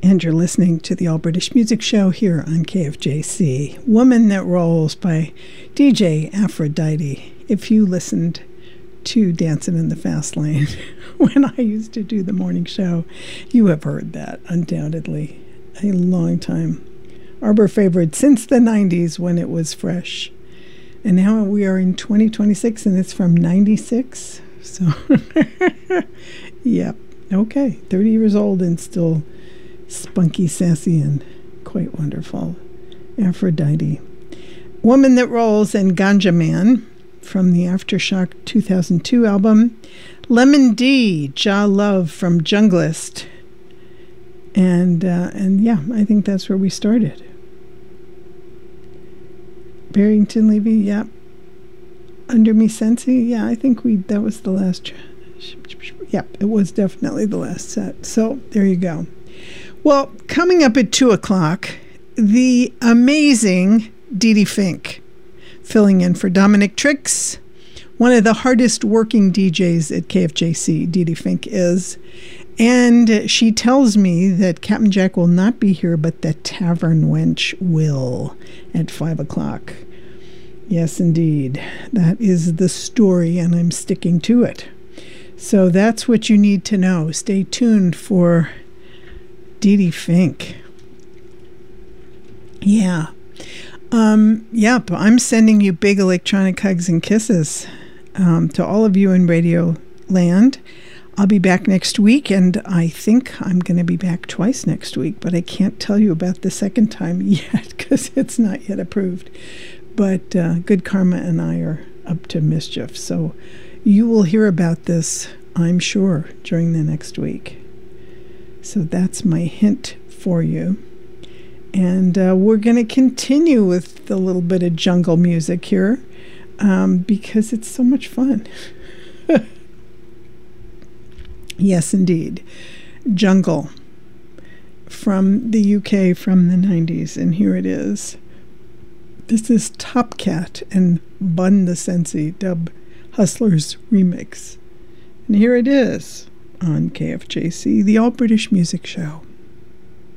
And you're listening to the All British Music Show here on KFJC. Woman That Rolls by DJ Aphrodite. If you listened to Dancing in the Fast Lane when I used to do the morning show, you have heard that, undoubtedly. A long time. Arbor favorite since the 90s when it was fresh. And now we are in 2026 and it's from 96. So, yep. Okay. 30 years old and still spunky, sassy, and quite wonderful. Aphrodite. Woman That Rolls and Ganja Man from the Aftershock 2002 album. Lemon D, Ja Love from Junglist. And yeah, I think that's where we started. Barrington Levy, yeah. Under Me Sensi, yeah, I think that was the last. Yep, it was definitely the last set. So there you go. Well, coming up at 2 o'clock, the amazing Dee Dee Fink, filling in for Dominic Trix, one of the hardest working DJs at KFJC, Dee Dee Fink is. And she tells me that Captain Jack will not be here, but the Tavern Wench will at 5 o'clock. Yes, indeed. That is the story, and I'm sticking to it. So that's what you need to know. Stay tuned for Dee Dee Fink. Yeah. Yep, I'm sending you big electronic hugs and kisses to all of you in Radio Land. I'll be back next week, and I think I'm going to be back twice next week, but I can't tell you about the second time yet because it's not yet approved. But Good Karma and I are up to mischief, so you will hear about this, I'm sure, during the next week. So that's my hint for you. And we're going to continue with a little bit of jungle music here because it's so much fun. Yes, indeed. Jungle from the UK from the 90s. And here it is. This is Top Cat and Bun the Sensi Dub Hustlers remix. And here it is on KFJC, the All British Music Show.